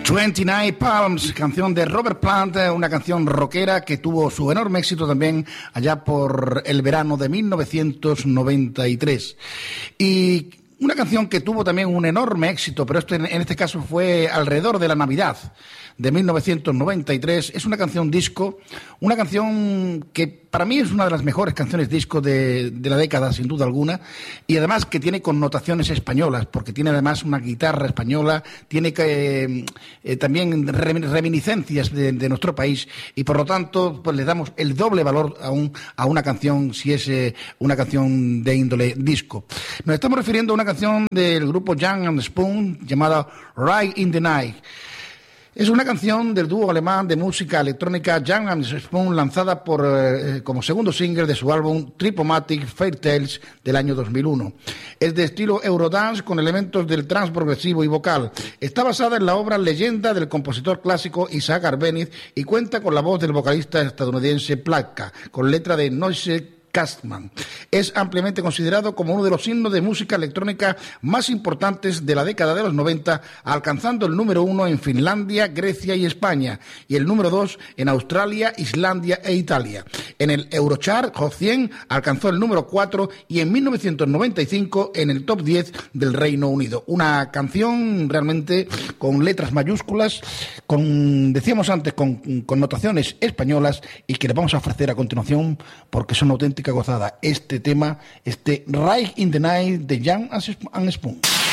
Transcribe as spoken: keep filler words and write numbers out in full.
veintinueve Palms, canción de Robert Plant, una canción rockera que tuvo su enorme éxito también allá por el verano de mil novecientos noventa y tres. Y una canción que tuvo también un enorme éxito, pero esto en, en este caso fue alrededor de la Navidad de mil novecientos noventa y tres. Es una canción disco, una canción que para mí es una de las mejores canciones disco de, de la década, sin duda alguna, y además que tiene connotaciones españolas, porque tiene además una guitarra española, tiene que, eh, también reminiscencias de, de nuestro país, y por lo tanto pues le damos el doble valor a, un, a una canción si es eh, una canción de índole disco. Nos estamos refiriendo a una canción del grupo Jam and Spoon llamada Ride in the Night. Es una canción del dúo alemán de música electrónica Jam and Spoon, lanzada por, eh, como segundo single de su álbum Tripomatic Fairy Tales del año dos mil uno. Es de estilo Eurodance con elementos del trance progresivo y vocal. Está basada en la obra Leyenda del compositor clásico Isaac Arbeniz y cuenta con la voz del vocalista estadounidense Plaka, con letra de Noise Castman. Es ampliamente considerado como uno de los himnos de música electrónica más importantes de la década de los noventa, alcanzando el número uno en Finlandia, Grecia y España, y el número dos en Australia, Islandia e Italia. En el Eurochart Hot cien alcanzó el número cuatro y en mil novecientos noventa y cinco en el top diez del Reino Unido. Una canción realmente con letras mayúsculas, con, decíamos antes, con connotaciones españolas, y que les vamos a ofrecer a continuación porque son auténticas gozada este tema, este Ride in the Night de Jam and Spoon.